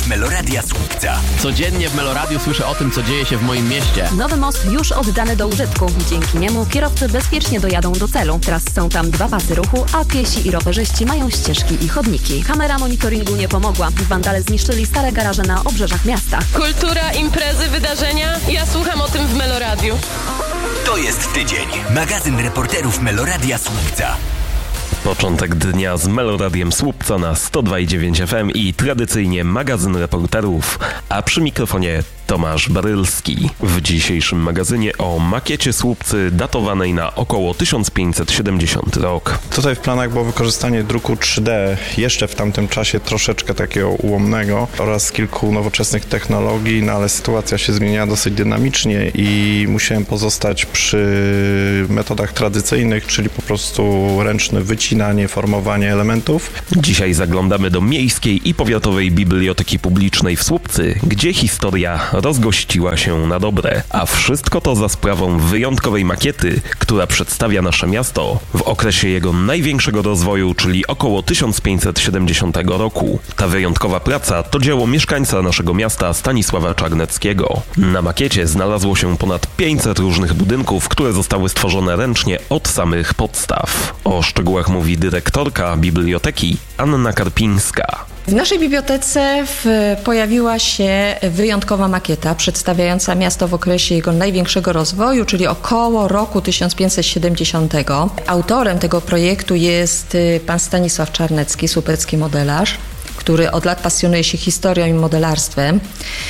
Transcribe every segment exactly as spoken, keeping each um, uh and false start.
Meloradia Słupca. Codziennie w Meloradiu słyszę o tym, co dzieje się w moim mieście. Nowy most już oddany do użytku. Dzięki niemu kierowcy bezpiecznie dojadą do celu. Teraz są tam dwa pasy ruchu, a piesi i rowerzyści mają ścieżki i chodniki. Kamera monitoringu nie pomogła. Wandale zniszczyli stare garaże na obrzeżach miasta. Kultura, imprezy, wydarzenia. Ja słucham o tym w Meloradiu. To jest tydzień. Magazyn reporterów Meloradia Słupca. Początek dnia z Meloradiem Słupca na sto dwa i dziewięć F M i tradycyjnie magazyn reporterów, a przy mikrofonie Tomasz Barylski. W dzisiejszym magazynie o makiecie Słupcy datowanej na około tysiąc pięćset siedemdziesiąty rok. Tutaj w planach było wykorzystanie druku trzy D, jeszcze w tamtym czasie troszeczkę takiego ułomnego oraz kilku nowoczesnych technologii, no ale sytuacja się zmieniała dosyć dynamicznie i musiałem pozostać przy metodach tradycyjnych, czyli po prostu ręczne wycinanie, formowanie elementów. Dzisiaj zaglądamy do Miejskiej i Powiatowej Biblioteki Publicznej w Słupcy, gdzie historia rozgościła się na dobre, a wszystko to za sprawą wyjątkowej makiety, która przedstawia nasze miasto w okresie jego największego rozwoju, czyli około tysiąc pięćset siedemdziesiątego roku. Ta wyjątkowa praca to dzieło mieszkańca naszego miasta Stanisława Czarneckiego. Na makiecie znalazło się ponad pięćset różnych budynków, które zostały stworzone ręcznie od samych podstaw. O szczegółach mówi dyrektorka biblioteki Anna Karpińska. W naszej bibliotece w, pojawiła się wyjątkowa makieta przedstawiająca miasto w okresie jego największego rozwoju, czyli około roku tysiąc pięćset siedemdziesiątego. Autorem tego projektu jest pan Stanisław Czarnecki, słupecki modelarz, który od lat pasjonuje się historią i modelarstwem.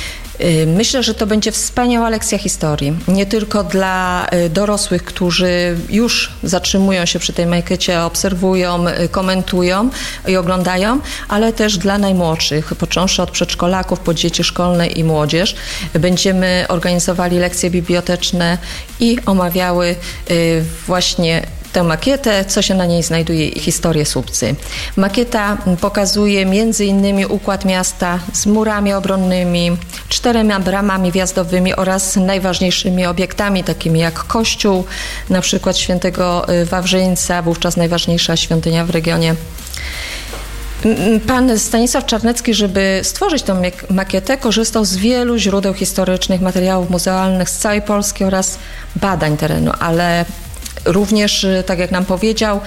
Myślę, że to będzie wspaniała lekcja historii, nie tylko dla dorosłych, którzy już zatrzymują się przy tej makiecie, obserwują, komentują i oglądają, ale też dla najmłodszych, począwszy od przedszkolaków po dzieci szkolne i młodzież. Będziemy organizowali lekcje biblioteczne i omawiały właśnie tę makietę, co się na niej znajduje i historię Słupcy. Makieta pokazuje między innymi układ miasta z murami obronnymi, czterema bramami wjazdowymi oraz najważniejszymi obiektami, takimi jak kościół, na przykład świętego Wawrzyńca, wówczas najważniejsza świątynia w regionie. Pan Stanisław Czarnecki, żeby stworzyć tę makietę, korzystał z wielu źródeł historycznych, materiałów muzealnych z całej Polski oraz badań terenu, ale również, tak jak nam powiedział,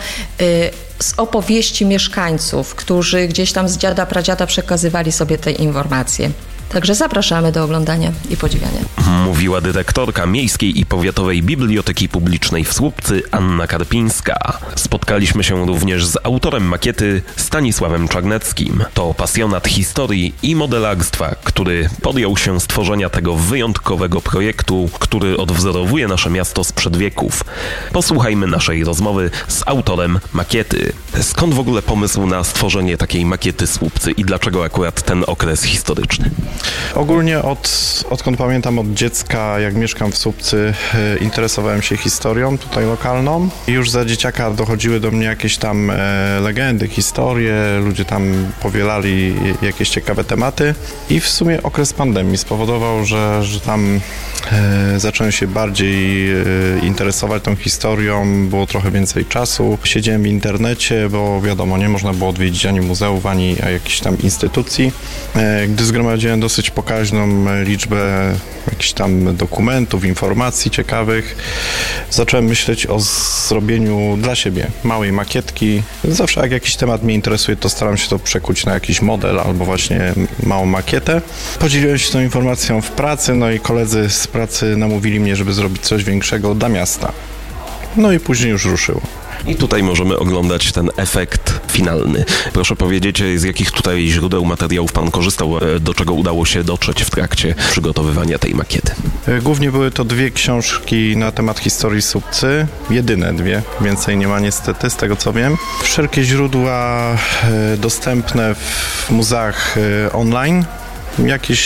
z opowieści mieszkańców, którzy gdzieś tam z dziada, pradziada przekazywali sobie te informacje. Także zapraszamy do oglądania i podziwiania. Mówiła dyrektorka Miejskiej i Powiatowej Biblioteki Publicznej w Słupcy Anna Karpińska. Spotkaliśmy się również z autorem makiety Stanisławem Czarneckim. To pasjonat historii i modelarstwa, który podjął się stworzenia tego wyjątkowego projektu, który odwzorowuje nasze miasto sprzed wieków. Posłuchajmy naszej rozmowy z autorem makiety. Skąd w ogóle pomysł na stworzenie takiej makiety Słupcy i dlaczego akurat ten okres historyczny? Ogólnie od, odkąd pamiętam od dziecka, jak mieszkam w Słupcy, interesowałem się historią tutaj lokalną i już za dzieciaka dochodziły do mnie jakieś tam e, legendy, historie, ludzie tam powielali jakieś ciekawe tematy i w sumie okres pandemii spowodował, że, że tam e, zacząłem się bardziej e, interesować tą historią, było trochę więcej czasu, siedziałem w internecie, bo wiadomo, nie można było odwiedzić ani muzeów, ani jakichś tam instytucji. E, gdy zgromadziłem dosyć pokaźną liczbę jakichś tam dokumentów, informacji ciekawych, zacząłem myśleć o zrobieniu dla siebie małej makietki. Zawsze jak jakiś temat mnie interesuje, to staram się to przekuć na jakiś model albo właśnie małą makietę. Podzieliłem się tą informacją w pracy, no i koledzy z pracy namówili mnie, żeby zrobić coś większego dla miasta. No i później już ruszyło. I tutaj możemy oglądać ten efekt finalny. Proszę powiedzieć, z jakich tutaj źródeł materiałów pan korzystał, do czego udało się dotrzeć w trakcie przygotowywania tej makiety? Głównie były to dwie książki na temat historii Słupcy, jedyne dwie, więcej nie ma niestety, z tego co wiem. Wszelkie źródła dostępne w muzeach online, jakieś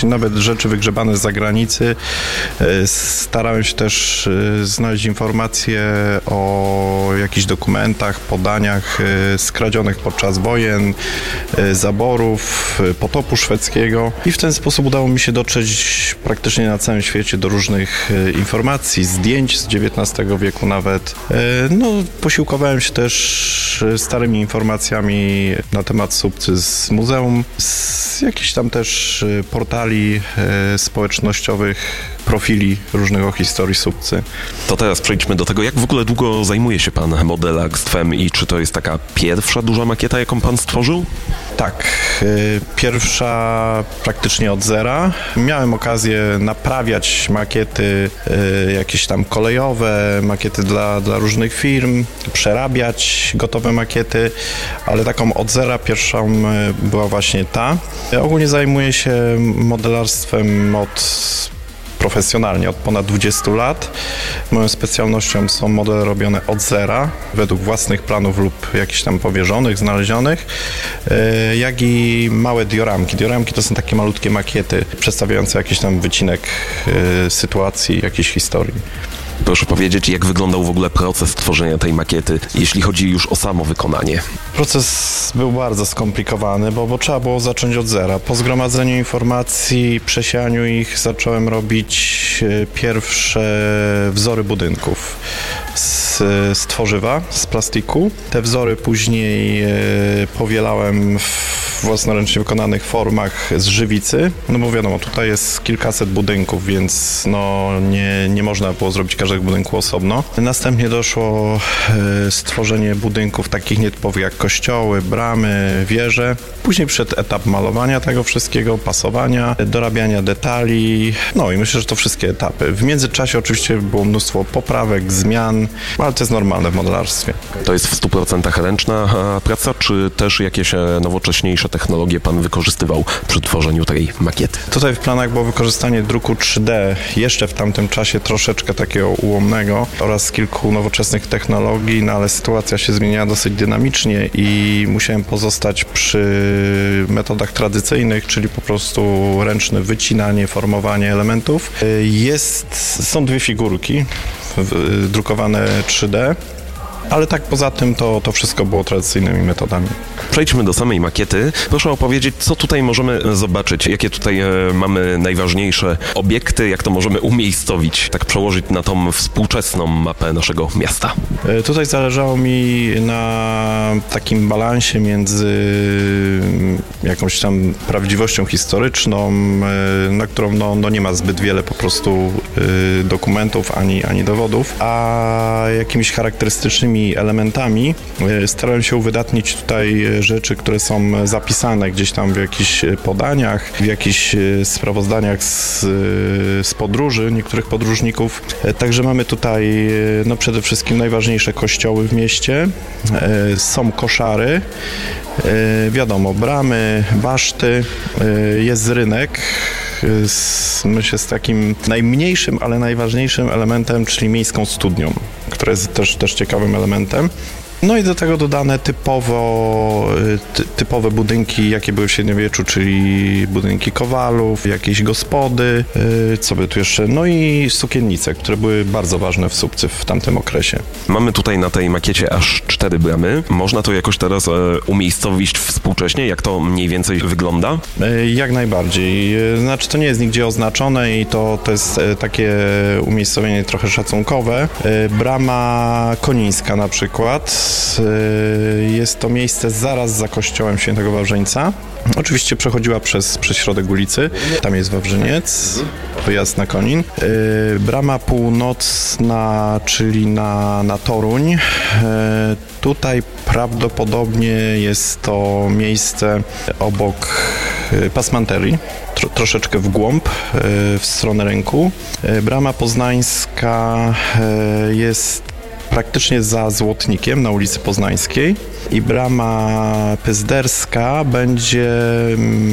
nawet rzeczy wygrzebane z zagranicy. Starałem się też znaleźć informacje o jakichś dokumentach, podaniach skradzionych podczas wojen, zaborów, potopu szwedzkiego i w ten sposób udało mi się dotrzeć praktycznie na całym świecie do różnych informacji, zdjęć z dziewiętnastego wieku nawet. No, posiłkowałem się też starymi informacjami na temat Słupcy z muzeum, z jakichś tam też portali społecznościowych, profili różnych o historii Słupcy. To teraz przejdźmy do tego, jak w ogóle długo zajmuje się pan modelarstwem i czy to jest taka pierwsza duża makieta, jaką pan stworzył? Tak, pierwsza praktycznie od zera. Miałem okazję naprawiać makiety jakieś tam kolejowe, makiety dla, dla różnych firm, przerabiać gotowe makiety, ale taką od zera pierwszą była właśnie ta. Ogólnie zajmuję się modelarstwem od profesjonalnie od ponad dwudziestu lat. Moją specjalnością są modele robione od zera, według własnych planów lub jakichś tam powierzonych, znalezionych, jak i małe dioramki. Dioramki to są takie malutkie makiety przedstawiające jakiś tam wycinek sytuacji, jakiejś historii. Proszę powiedzieć, jak wyglądał w ogóle proces tworzenia tej makiety, jeśli chodzi już o samo wykonanie? Proces był bardzo skomplikowany, bo, bo trzeba było zacząć od zera. Po zgromadzeniu informacji, przesianiu ich zacząłem robić pierwsze wzory budynków z, z tworzywa, z plastiku. Te wzory później powielałem w własnoręcznie wykonanych formach z żywicy, no bo wiadomo, tutaj jest kilkaset budynków, więc no nie, nie można było zrobić każdego budynku osobno. Następnie doszło e, stworzenie budynków takich nietypowych jak kościoły, bramy, wieże. Później przyszedł etap malowania tego wszystkiego, pasowania, dorabiania detali, no i myślę, że to wszystkie etapy. W międzyczasie oczywiście było mnóstwo poprawek, zmian, ale to jest normalne w modelarstwie. To jest w stu procentach ręczna praca, czy też jakieś nowocześniejsze technologie pan wykorzystywał przy tworzeniu tej makiety? Tutaj w planach było wykorzystanie druku trzy D, jeszcze w tamtym czasie troszeczkę takiego ułomnego oraz kilku nowoczesnych technologii, no ale sytuacja się zmieniała dosyć dynamicznie i musiałem pozostać przy metodach tradycyjnych, czyli po prostu ręczne wycinanie, formowanie elementów. Jest, są dwie figurki drukowane trzy D. Ale tak poza tym to, to wszystko było tradycyjnymi metodami. Przejdźmy do samej makiety. Proszę opowiedzieć, co tutaj możemy zobaczyć, jakie tutaj e, mamy najważniejsze obiekty, jak to możemy umiejscowić, tak przełożyć na tą współczesną mapę naszego miasta. E, tutaj zależało mi na takim balansie między jakąś tam prawdziwością historyczną, e, na którą no, no nie ma zbyt wiele po prostu e, dokumentów ani, ani dowodów, a jakimiś charakterystycznymi elementami. Starałem się uwydatnić tutaj rzeczy, które są zapisane gdzieś tam w jakichś podaniach, w jakichś sprawozdaniach z, z podróży niektórych podróżników. Także mamy tutaj no przede wszystkim najważniejsze kościoły w mieście. Są koszary, wiadomo, bramy, baszty, jest rynek. Z, myślę, z takim najmniejszym, ale najważniejszym elementem, czyli miejską studnią, która jest też, też ciekawym elementem. No i do tego dodane typowo, ty, typowe budynki, jakie były w średniowieczu, czyli budynki kowalów, jakieś gospody, yy, co by tu jeszcze, no i sukiennice, które były bardzo ważne w Słupcy w tamtym okresie. Mamy tutaj na tej makiecie aż cztery bramy. Można to jakoś teraz e, umiejscowić współcześnie, jak to mniej więcej wygląda? Yy, jak najbardziej. Yy, znaczy to nie jest nigdzie oznaczone i to, to jest yy, takie umiejscowienie trochę szacunkowe. Yy, brama Konińska na przykład. Jest to miejsce zaraz za kościołem Świętego Wawrzyńca. Oczywiście przechodziła przez, przez środek ulicy. Tam jest Wawrzyniec, wyjazd na Konin. Brama północna, czyli na, na Toruń. Tutaj prawdopodobnie jest to miejsce obok pasmanterii, tro, troszeczkę w głąb, w stronę rynku. Brama poznańska jest praktycznie za Złotnikiem na ulicy Poznańskiej i brama Pyzderska będzie mniej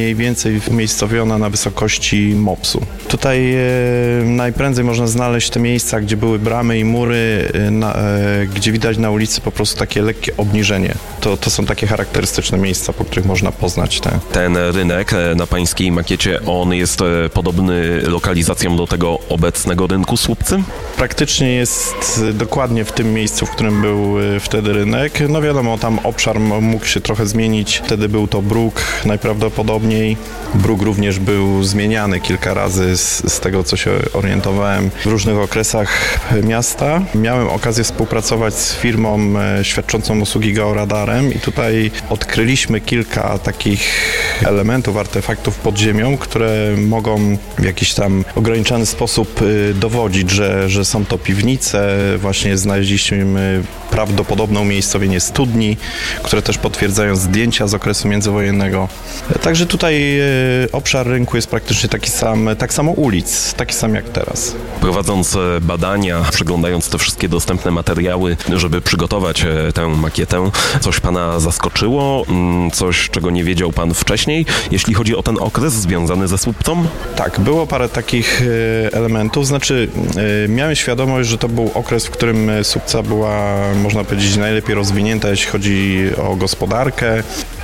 mniej więcej umiejscowiona na wysokości mopsu. Tutaj e, najprędzej można znaleźć te miejsca, gdzie były bramy i mury, e, na, e, gdzie widać na ulicy po prostu takie lekkie obniżenie. To, to są takie charakterystyczne miejsca, po których można poznać te. Ten rynek na pańskiej makiecie, on jest podobny lokalizacją do tego obecnego rynku Słupcy? Praktycznie jest dokładnie w tym miejscu, w którym był wtedy rynek. No wiadomo, tam obszar mógł się trochę zmienić. Wtedy był to bruk najprawdopodobniej. Bruk również był zmieniany kilka razy z, z tego, co się orientowałem w różnych okresach miasta. Miałem okazję współpracować z firmą świadczącą usługi georadarem i tutaj odkryliśmy kilka takich elementów, artefaktów pod ziemią, które mogą w jakiś tam ograniczony sposób dowodzić, że, że są to piwnice. Właśnie znaleźliśmy prawdopodobne umiejscowienie studni, które też potwierdzają zdjęcia z okresu międzywojennego. Także tutaj obszar rynku jest praktycznie taki sam, tak samo ulic, taki sam jak teraz. Prowadząc badania, przeglądając te wszystkie dostępne materiały, żeby przygotować tę makietę, coś pana zaskoczyło? Coś, czego nie wiedział pan wcześniej, jeśli chodzi o ten okres związany ze Słupcą? Tak, było parę takich elementów. Znaczy, miałem świadomość, że to był okres, w którym Słupca była, można powiedzieć, najlepiej rozwinięta, jeśli chodzi o gospodarkę,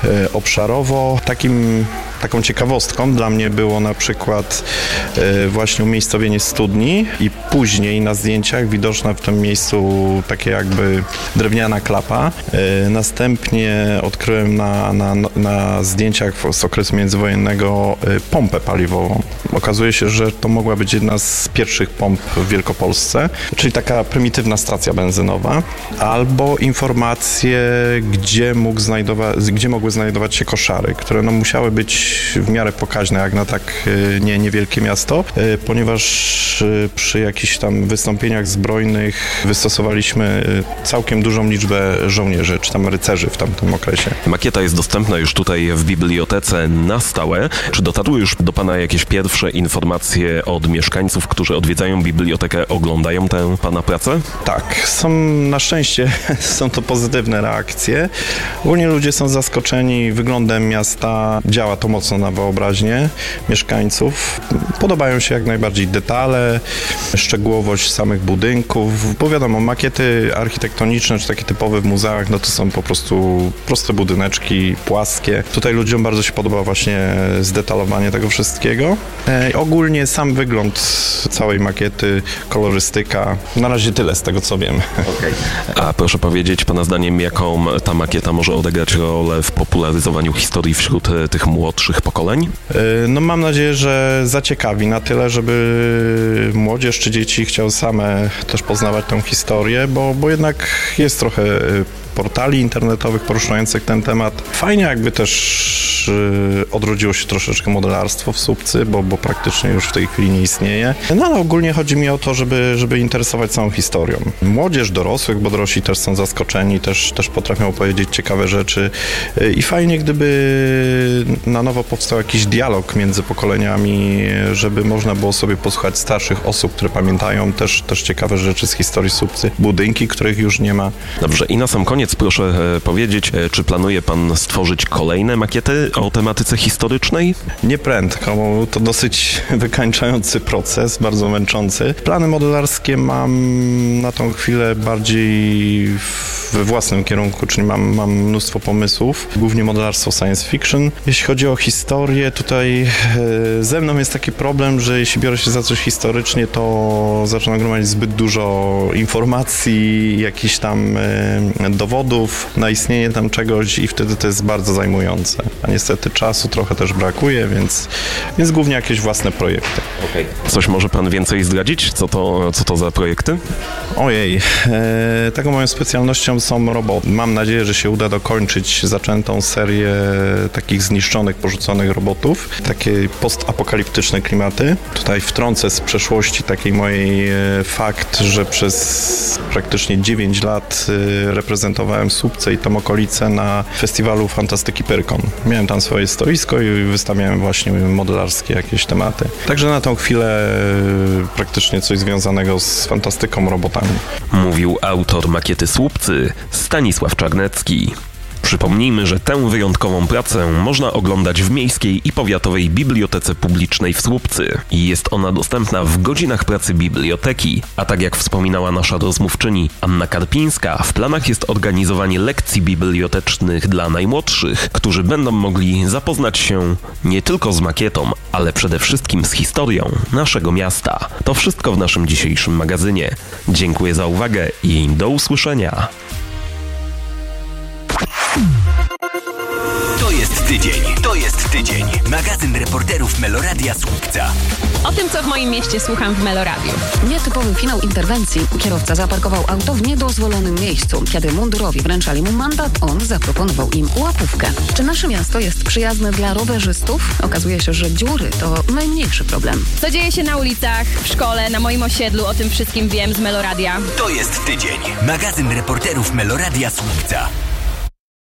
obszarowo. Takim, taką ciekawostką dla mnie było na przykład właśnie umiejscowienie studni i później na zdjęciach widoczna w tym miejscu takie jakby drewniana klapa. Następnie odkryłem na, na, na zdjęciach z okresu międzywojennego pompę paliwową. Okazuje się, że to mogła być jedna z pierwszych pomp w Wielkopolsce, czyli taka prymitywna stacja benzynowa, albo informacje, gdzie, mógł znajdować, gdzie mogły znajdować się koszary, które no musiały być w miarę pokaźne, jak na tak nie, niewielkie miasto, ponieważ przy jakichś tam wystąpieniach zbrojnych wystosowaliśmy całkiem dużą liczbę żołnierzy, czy tam rycerzy w tamtym okresie. Makieta jest dostępna już tutaj w bibliotece na stałe. Czy dotarły już do pana jakieś pierwsze informacje od mieszkańców, którzy odwiedzają bibliotekę, oglądają tę pana pracę? Tak, są na szczęście są to pozytywne reakcje. Ogólnie ludzie są zaskoczeni wyglądem miasta. Działa to mocno na wyobraźnię mieszkańców. Podobają się jak najbardziej detale, szczegółowość samych budynków, bo wiadomo, makiety architektoniczne, czy takie typowe w muzeach, no to są po prostu proste budyneczki, płaskie. Tutaj ludziom bardzo się podoba właśnie zdetalowanie tego wszystkiego. E, ogólnie sam wygląd całej makiety, kolorystyka. Na razie tyle z tego, co wiem. Okay. A proszę powiedzieć, pana zdaniem, jaką ta makieta może odegrać rolę w popularyzowaniu historii wśród tych młodszych pokoleń? E, no mam nadzieję, że zaciekawi na tyle, żeby młodzież czy dzieci chciały same też poznawać tę historię, bo, bo jednak jest trochę portali internetowych poruszających ten temat. Fajnie jakby też yy, odrodziło się troszeczkę modelarstwo w Słupcy, bo, bo praktycznie już w tej chwili nie istnieje. No ale ogólnie chodzi mi o to, żeby, żeby interesować całą historią. Młodzież, dorosłych, bo dorośli też są zaskoczeni, też, też potrafią opowiedzieć ciekawe rzeczy yy, i fajnie, gdyby na nowo powstał jakiś dialog między pokoleniami, żeby można było sobie posłuchać starszych osób, które pamiętają też, też ciekawe rzeczy z historii Słupcy, budynki, których już nie ma. Dobrze, i na sam koniec proszę powiedzieć, czy planuje pan stworzyć kolejne makiety o tematyce historycznej? Nie prędko, bo to dosyć wykańczający proces, bardzo męczący. Plany modelarskie mam na tą chwilę bardziej we własnym kierunku, czyli mam, mam mnóstwo pomysłów, głównie modelarstwo science fiction. Jeśli chodzi o historię, tutaj e, ze mną jest taki problem, że jeśli biorę się za coś historycznie, to zaczynam gromadzić zbyt dużo informacji, jakichś tam e, dowodów na istnienie tam czegoś i wtedy to jest bardzo zajmujące. A niestety czasu trochę też brakuje, więc, więc głównie jakieś własne projekty. Okay. Coś może pan więcej zdradzić? Co to, co to za projekty? Ojej, e, taką moją specjalnością są roboty. Mam nadzieję, że się uda dokończyć zaczętą serię takich zniszczonych, porzuconych robotów. Takie postapokaliptyczne klimaty. Tutaj wtrącę z przeszłości takiej mojej e, fakt, że przez praktycznie dziewięć lat e, reprezentowałem Słupcę i tą okolicę na festiwalu Fantastyki Pyrkon. Miałem tam swoje stoisko i wystawiałem właśnie modelarskie jakieś tematy. Także na tą chwilę e, praktycznie coś związanego z fantastyką, robotami. Mówił autor makiety Słupcy Stanisław Czarnecki. Przypomnijmy, że tę wyjątkową pracę można oglądać w Miejskiej i Powiatowej Bibliotece Publicznej w Słupcy i jest ona dostępna w godzinach pracy biblioteki, a tak jak wspominała nasza rozmówczyni Anna Karpińska, w planach jest organizowanie lekcji bibliotecznych dla najmłodszych, którzy będą mogli zapoznać się nie tylko z makietą, ale przede wszystkim z historią naszego miasta. To wszystko w naszym dzisiejszym magazynie. Dziękuję za uwagę i do usłyszenia. To jest tydzień, to jest tydzień. Magazyn reporterów Meloradia Słupca. O tym, co w moim mieście słucham w Meloradiu. Nietypowy finał interwencji. Kierowca zaparkował auto w niedozwolonym miejscu. Kiedy mundurowi wręczali mu mandat, on zaproponował im łapówkę. Czy nasze miasto jest przyjazne dla rowerzystów? Okazuje się, że dziury to najmniejszy problem. Co dzieje się na ulicach, w szkole, na moim osiedlu, o tym wszystkim wiem z Meloradia. To jest tydzień. Magazyn reporterów Meloradia Słupca.